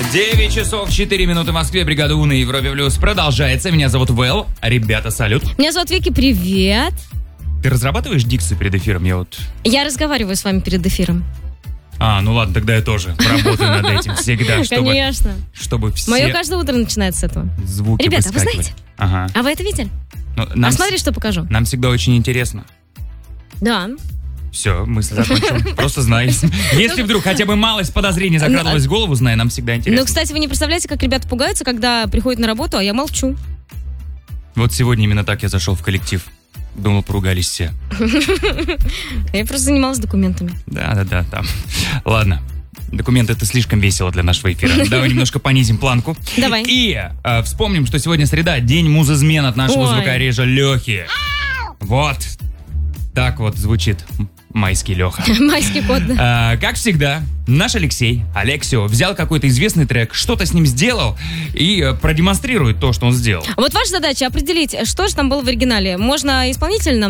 9 часов 4 минуты в Москве. Бригада У на Европе Плюс продолжается. Меня зовут Вэл. Ребята, салют. Меня зовут Вики, привет. Ты разрабатываешь дикцию перед эфиром? Я разговариваю с вами перед эфиром. Ну ладно, тогда я тоже работаю над этим всегда, Конечно. чтобы все Мое каждое утро начинается с этого. звуки Ребята, вы выскакивали. знаете? Ага. А вы это видели? Смотри, что покажу. Нам всегда очень интересно. Да. Все, мысль закончена. Просто знай. Если вдруг хотя бы малость подозрений закрадывалась в голову, знай, нам всегда интересно. Ну, кстати, вы не представляете, как ребята пугаются, когда приходят на работу, а я молчу. Вот сегодня именно так я зашел в коллектив. Думал, поругались все. Я просто занималась документами. Да, там. Ладно. Документы — это слишком весело для нашего эфира. Давай немножко понизим планку. Давай. И вспомним, что сегодня среда, день музызмен от нашего звукорежа Лехи. Вот. Так вот звучит майский Леха. Майский кот, да. Как всегда, наш Алексио взял какой-то известный трек, что-то с ним сделал и продемонстрирует то, что он сделал. Вот ваша задача определить, что же там было в оригинале. Можно исполнитель нам